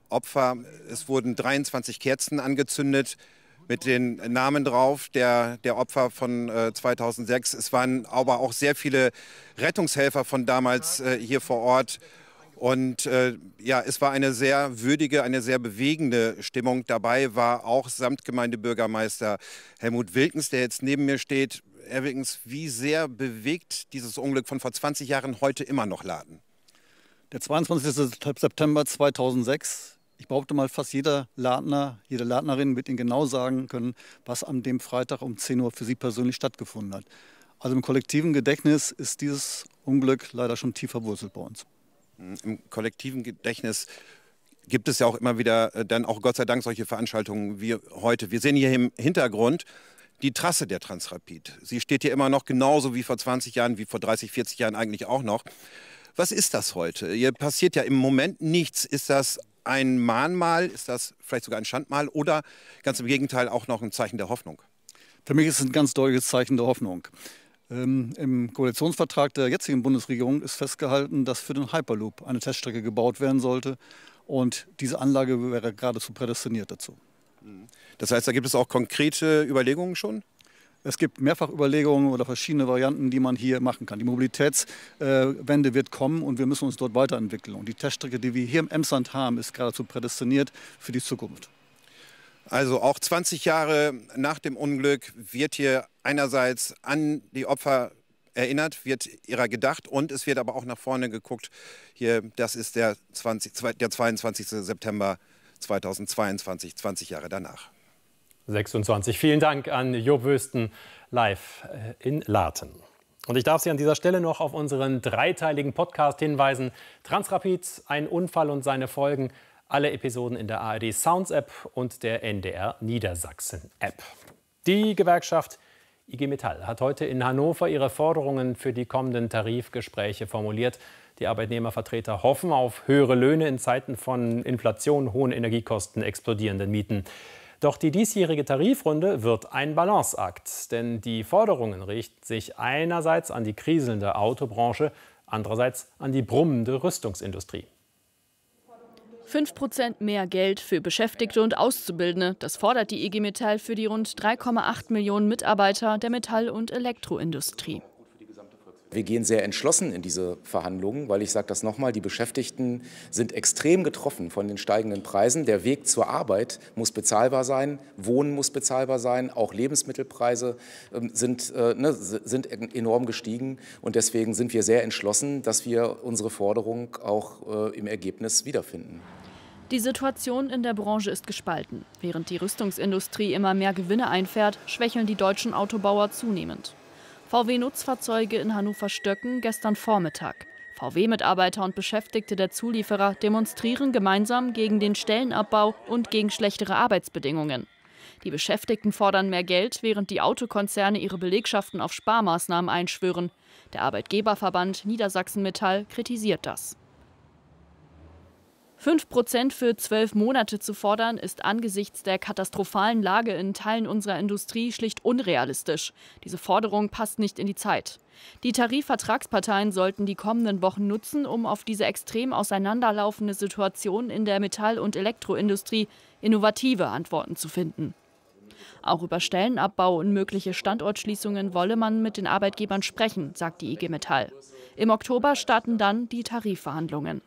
Opfer. Es wurden 23 Kerzen angezündet mit den Namen drauf der Opfer von 2006. Es waren aber auch sehr viele Rettungshelfer von damals hier vor Ort. Und ja, es war eine sehr würdige, eine sehr bewegende Stimmung. Dabei war auch Samtgemeindebürgermeister Helmut Wilkens, der jetzt neben mir steht. Herr Wilkens, wie sehr bewegt dieses Unglück von vor 20 Jahren heute immer noch Laden? Der 22. September 2006. Ich behaupte mal, fast jeder Ladner, jede Ladnerin wird Ihnen genau sagen können, was an dem Freitag um 10 Uhr für Sie persönlich stattgefunden hat. Also im kollektiven Gedächtnis ist dieses Unglück leider schon tief verwurzelt bei uns. Im kollektiven Gedächtnis gibt es ja auch immer wieder dann auch Gott sei Dank solche Veranstaltungen wie heute. Wir sehen hier im Hintergrund die Trasse der Transrapid. Sie steht hier immer noch genauso wie vor 20 Jahren, wie vor 30, 40 Jahren eigentlich auch noch. Was ist das heute? Hier passiert ja im Moment nichts. Ist das ein Mahnmal? Ist das vielleicht sogar ein Schandmal? Oder ganz im Gegenteil auch noch ein Zeichen der Hoffnung? Für mich ist es ein ganz deutliches Zeichen der Hoffnung. Im Koalitionsvertrag der jetzigen Bundesregierung ist festgehalten, dass für den Hyperloop eine Teststrecke gebaut werden sollte. Und diese Anlage wäre geradezu prädestiniert dazu. Das heißt, da gibt es auch konkrete Überlegungen schon? Es gibt mehrfach Überlegungen oder verschiedene Varianten, die man hier machen kann. Die Mobilitätswende wird kommen und wir müssen uns dort weiterentwickeln. Und die Teststrecke, die wir hier im Emsland haben, ist geradezu prädestiniert für die Zukunft. Also auch 20 Jahre nach dem Unglück wird hier einerseits an die Opfer erinnert, wird ihrer gedacht und es wird aber auch nach vorne geguckt. Hier, das ist der 22. September 2022, 20 Jahre danach. 26. Vielen Dank an Job Wösten live in Laarten. Und ich darf Sie an dieser Stelle noch auf unseren dreiteiligen Podcast hinweisen. Transrapid, ein Unfall und seine Folgen. Alle Episoden in der ARD Sounds App und der NDR Niedersachsen App. Die Gewerkschaft IG Metall hat heute in Hannover ihre Forderungen für die kommenden Tarifgespräche formuliert. Die Arbeitnehmervertreter hoffen auf höhere Löhne in Zeiten von Inflation, hohen Energiekosten, explodierenden Mieten. Doch die diesjährige Tarifrunde wird ein Balanceakt, denn die Forderungen richten sich einerseits an die kriselnde Autobranche, andererseits an die brummende Rüstungsindustrie. 5% mehr Geld für Beschäftigte und Auszubildende, das fordert die IG Metall für die rund 3,8 Millionen Mitarbeiter der Metall- und Elektroindustrie. Wir gehen sehr entschlossen in diese Verhandlungen, weil ich sage das nochmal, die Beschäftigten sind extrem getroffen von den steigenden Preisen. Der Weg zur Arbeit muss bezahlbar sein, Wohnen muss bezahlbar sein, auch Lebensmittelpreise sind enorm gestiegen. Und deswegen sind wir sehr entschlossen, dass wir unsere Forderung auch im Ergebnis wiederfinden. Die Situation in der Branche ist gespalten. Während die Rüstungsindustrie immer mehr Gewinne einfährt, schwächeln die deutschen Autobauer zunehmend. VW-Nutzfahrzeuge in Hannover-Stöcken gestern Vormittag. VW-Mitarbeiter und Beschäftigte der Zulieferer demonstrieren gemeinsam gegen den Stellenabbau und gegen schlechtere Arbeitsbedingungen. Die Beschäftigten fordern mehr Geld, während die Autokonzerne ihre Belegschaften auf Sparmaßnahmen einschwören. Der Arbeitgeberverband Niedersachsen Metall kritisiert das. 5% für 12 Monate zu fordern, ist angesichts der katastrophalen Lage in Teilen unserer Industrie schlicht unrealistisch. Diese Forderung passt nicht in die Zeit. Die Tarifvertragsparteien sollten die kommenden Wochen nutzen, um auf diese extrem auseinanderlaufende Situation in der Metall- und Elektroindustrie innovative Antworten zu finden. Auch über Stellenabbau und mögliche Standortschließungen wolle man mit den Arbeitgebern sprechen, sagt die IG Metall. Im Oktober starten dann die Tarifverhandlungen.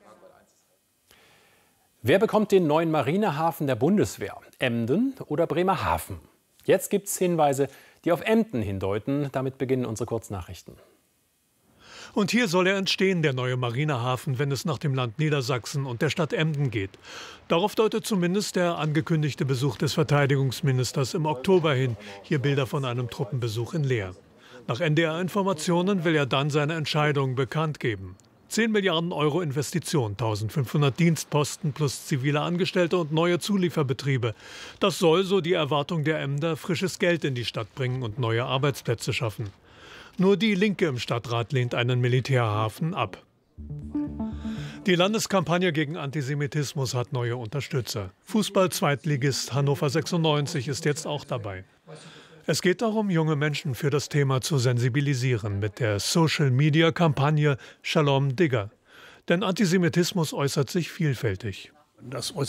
Wer bekommt den neuen Marinehafen der Bundeswehr? Emden oder Bremerhaven? Jetzt gibt es Hinweise, die auf Emden hindeuten. Damit beginnen unsere Kurznachrichten. Und hier soll er entstehen, der neue Marinehafen, wenn es nach dem Land Niedersachsen und der Stadt Emden geht. Darauf deutet zumindest der angekündigte Besuch des Verteidigungsministers im Oktober hin. Hier Bilder von einem Truppenbesuch in Leer. Nach NDR-Informationen will er dann seine Entscheidung bekannt geben. 10 Milliarden Euro Investition, 1500 Dienstposten plus zivile Angestellte und neue Zulieferbetriebe. Das soll, so die Erwartung der Emder, frisches Geld in die Stadt bringen und neue Arbeitsplätze schaffen. Nur die Linke im Stadtrat lehnt einen Militärhafen ab. Die Landeskampagne gegen Antisemitismus hat neue Unterstützer. Fußball-Zweitligist Hannover 96 ist jetzt auch dabei. Es geht darum, junge Menschen für das Thema zu sensibilisieren mit der Social-Media-Kampagne Shalom Digger. Denn Antisemitismus äußert sich vielfältig. Das äußert